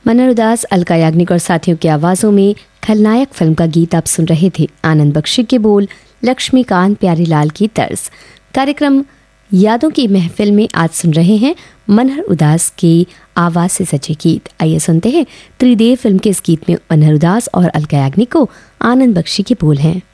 मनहर उदास, अलका याग्निक और साथियों की आवाज़ों में खलनायक फिल्म का गीत आप सुन रहे थे। आनंद बख्शी के बोल, लक्ष्मीकांत प्यारीलाल की तर्ज। कार्यक्रम यादों की महफिल में आज सुन रहे हैं मनहर उदास की आवाज़ से सजे गीत। आइए सुनते हैं त्रिदेव फिल्म के इस गीत में मनहर उदास और अलका याग्निक को आनंद बख्शी के बोल हैं।